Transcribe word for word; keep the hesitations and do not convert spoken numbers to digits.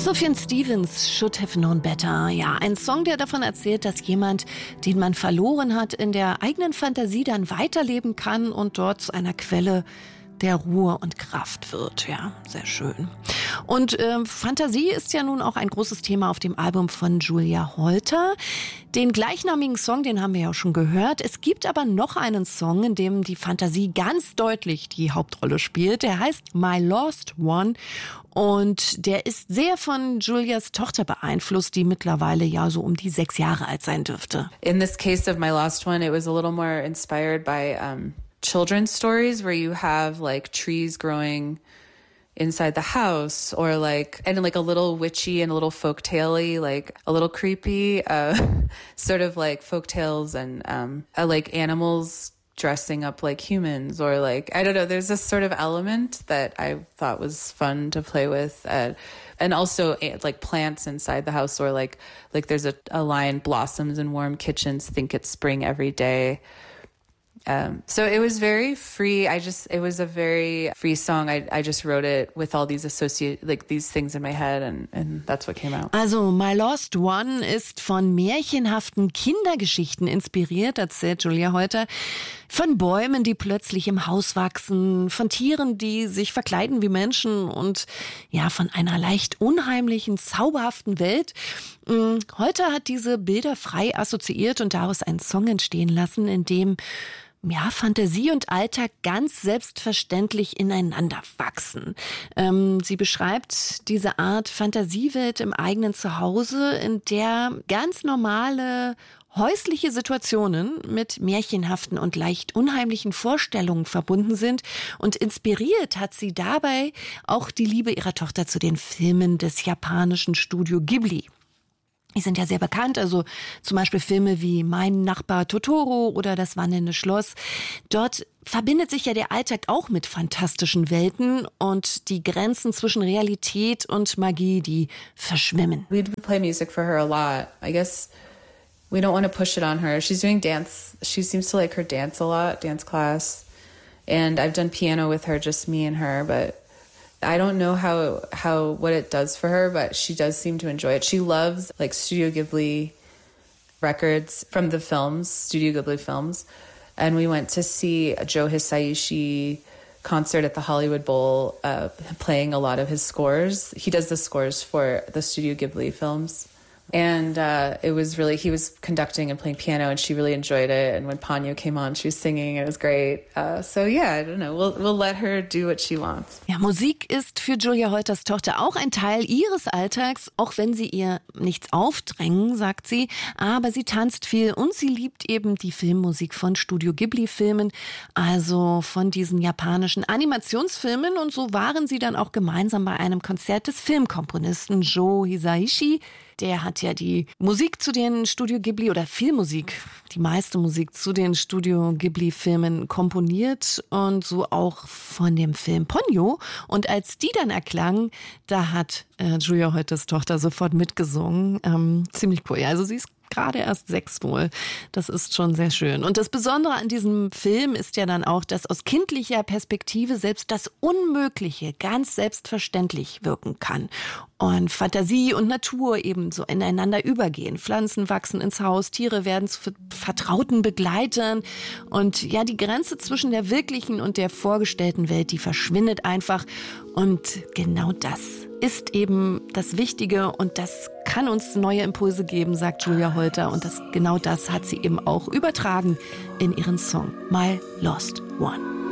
Sufjan Stevens, Should Have Known Better. Ja, ein Song, der davon erzählt, dass jemand, den man verloren hat, in der eigenen Fantasie dann weiterleben kann und dort zu einer Quelle der Ruhe und Kraft wird. Ja, sehr schön. Und äh, Fantasie ist ja nun auch ein großes Thema auf dem Album von Julia Holter. Den gleichnamigen Song, den haben wir ja auch schon gehört. Es gibt aber noch einen Song, in dem die Fantasie ganz deutlich die Hauptrolle spielt. Der heißt My Lost One. Und der ist sehr von Julias Tochter beeinflusst, die mittlerweile ja so um die sechs Jahre alt sein dürfte. In this case of My Lost One, it was a little more inspired by um, children's stories where you have like trees growing inside the house, or like, and like a little witchy and a little folktale-y, like a little creepy, uh, sort of like folktales and um, uh, like animals dressing up like humans, or like, I don't know, there's this sort of element that I thought was fun to play with. Uh, and also like plants inside the house, or like, like there's a, a line, blossoms in warm kitchens, think it's spring every day. Um, so it was very free. I just, it was a very free song. I, I just wrote it with all these associate, like these things in my head, and, and that's what came out. Also My Lost One ist von märchenhaften Kindergeschichten inspiriert, erzählt Julia Holter. Von Bäumen, die plötzlich im Haus wachsen, von Tieren, die sich verkleiden wie Menschen und ja, von einer leicht unheimlichen, zauberhaften Welt. Holter hat diese Bilder frei assoziiert und daraus einen Song entstehen lassen, in dem ja, Fantasie und Alltag ganz selbstverständlich ineinander wachsen. Ähm, sie beschreibt diese Art Fantasiewelt im eigenen Zuhause, in der ganz normale häusliche Situationen mit märchenhaften und leicht unheimlichen Vorstellungen verbunden sind. Und inspiriert hat sie dabei auch die Liebe ihrer Tochter zu den Filmen des japanischen Studio Ghibli. Die sind ja sehr bekannt, also zum Beispiel Filme wie Mein Nachbar Totoro oder Das wandelnde Schloss. Dort verbindet sich ja der Alltag auch mit fantastischen Welten und die Grenzen zwischen Realität und Magie, die verschwimmen. We play music for her a lot. I guess we don't want to push it on her. She's doing dance. She seems to like her dance a lot, dance class. And I've done piano with her, just me and her, but I don't know how how what it does for her, but she does seem to enjoy it. She loves like Studio Ghibli records from the films, Studio Ghibli films. And we went to see a Joe Hisaishi concert at the Hollywood Bowl, uh, playing a lot of his scores. He does the scores for the Studio Ghibli films. And uh, it was really, he was conducting and playing piano, and she really enjoyed it. And when Ponyo came on, she was singing. It was great. Uh, so yeah, I don't know. We'll, we'll let her do what she wants. Ja, Musik ist für Julia Holters Tochter auch ein Teil ihres Alltags, auch wenn sie ihr nichts aufdrängen, sagt sie. Aber sie tanzt viel und sie liebt eben die Filmmusik von Studio Ghibli-Filmen, also von diesen japanischen Animationsfilmen. Und so waren sie dann auch gemeinsam bei einem Konzert des Filmkomponisten Joe Hisaishi. Der hat ja die Musik zu den Studio Ghibli oder Filmmusik, die meiste Musik zu den Studio Ghibli-Filmen komponiert und so auch von dem Film Ponyo. Und als die dann erklang, da hat äh, Julia Holters Tochter sofort mitgesungen. Ähm, ziemlich cool. Ja, also sie ist gerade erst sechs wohl. Das ist schon sehr schön. Und das Besondere an diesem Film ist ja dann auch, dass aus kindlicher Perspektive selbst das Unmögliche ganz selbstverständlich wirken kann. Und Fantasie und Natur eben so ineinander übergehen. Pflanzen wachsen ins Haus, Tiere werden zu vertrauten Begleitern. Und ja, die Grenze zwischen der wirklichen und der vorgestellten Welt, die verschwindet einfach. Und genau das ist eben das Wichtige und das kann uns neue Impulse geben, sagt Julia Holter. Und das, genau das hat sie eben auch übertragen in ihren Song My Lost One.